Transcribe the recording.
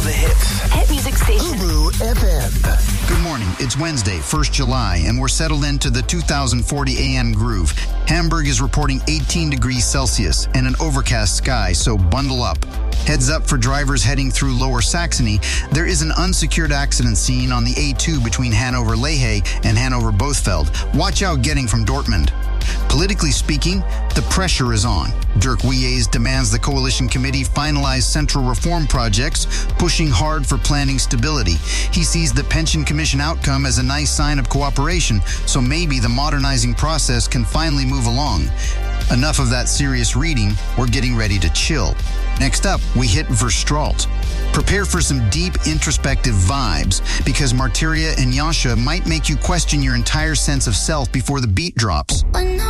the hits. Hit music station. Guru FM. Good morning. It's Wednesday, 1st July, and we're settled into the 2040 AM groove. Hamburg is reporting 18 degrees Celsius and an overcast sky, so bundle up. Heads up for drivers heading through Lower Saxony. There is an unsecured accident scene on the A2 between Hanover-Lehe and Hanover-Bothfeld. Watch out getting from Dortmund. Politically speaking, the pressure is on. Dirk Wies demands the coalition committee finalize central reform projects, pushing hard for planning stability. He sees the pension commission outcome as a nice sign of cooperation, so maybe the modernizing process can finally move along. Enough of that serious reading, we're getting ready to chill. Next up, we hit Verstraalt. Prepare for some deep introspective vibes, because Martyria and Yasha might make you question your entire sense of self before the beat drops.